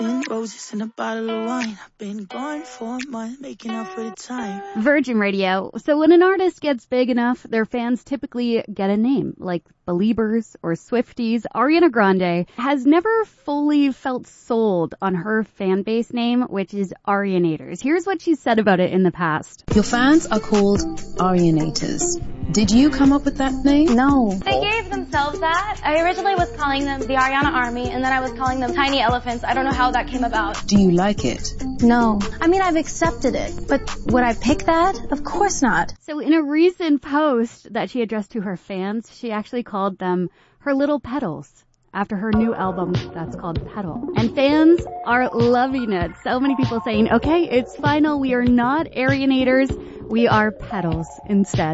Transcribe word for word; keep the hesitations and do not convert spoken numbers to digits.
Roses and a bottle of wine. I've been gone for a month, making up for the time. Virgin Radio. So when an artist gets big enough, their fans typically get a name, like Beliebers or Swifties. Ariana Grande has never fully felt sold on her fan base name, which is Arianators. Here's what she said about it in the past. Your fans are called Arianators. Did you come up with that name? No. They gave themselves that. I originally was calling them the Ariana Army, and then I was calling them Tiny Elephants. I don't know how that came about. Do you like it? No. I mean, I've accepted it, but would I pick that? Of course not. So in a recent post that she addressed to her fans, she actually called them her little petals, after her new album that's called Petal. And fans are loving it. So many people saying, okay, it's final. We are not Arianators. We are Petals instead.